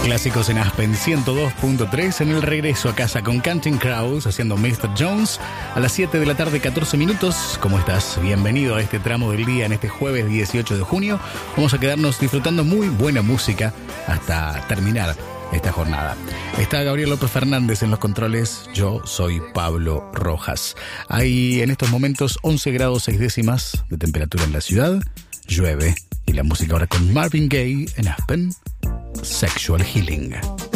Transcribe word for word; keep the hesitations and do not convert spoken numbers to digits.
Clásicos en Aspen ciento dos punto tres, en el regreso a casa con Counting Crows haciendo mister Jones a las siete de la tarde, catorce minutos. ¿Cómo estás? Bienvenido a este tramo del día en este jueves dieciocho de junio. Vamos a quedarnos disfrutando muy buena música hasta terminar esta jornada. Está Gabriel López Fernández en los controles, yo soy Pablo Rojas. Hay en estos momentos once grados seis décimas de temperatura en la ciudad, llueve y la música ahora con Marvin Gaye en Aspen, Sexual Healing.